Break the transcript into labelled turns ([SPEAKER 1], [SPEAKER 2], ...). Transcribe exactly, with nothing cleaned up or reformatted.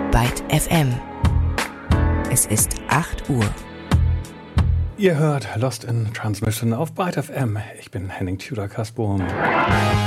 [SPEAKER 1] Byte F M. Es ist acht Uhr.
[SPEAKER 2] Ihr hört Lost in Transmission auf Byte F M. Ich bin Henning Tudor-Kasbohm.